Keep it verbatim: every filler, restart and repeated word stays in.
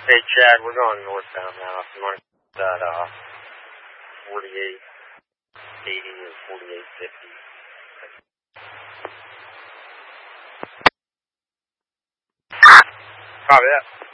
Hey, Chad, we're going northbound now. If you want to that, uh, forty-eight eighty or forty-eight fifty. Copy that.